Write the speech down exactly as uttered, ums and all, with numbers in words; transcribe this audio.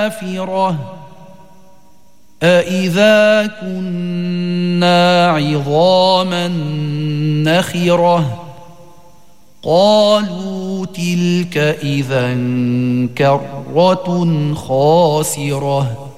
نافرة أإذا كنا عظاما نخرة قالوا تلك إذا كرة خاسرة